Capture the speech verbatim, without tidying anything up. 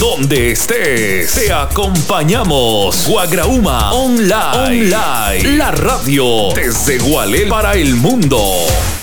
donde estés. Te acompañamos. Guagrauma Online. Online. La radio desde Gualel para el mundo.